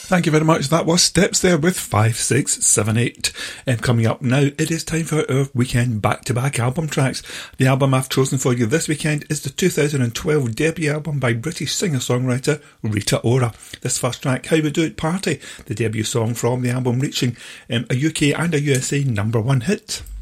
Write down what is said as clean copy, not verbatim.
Thank you very much. That was Steps there with 5678. And coming up now, it is time for our weekend back-to-back album tracks. The album I've chosen for you this weekend is the 2012 debut album by British singer-songwriter Rita Ora. This first track, How We Do It Party, the debut song from the album reaching a UK and a USA #1 hit.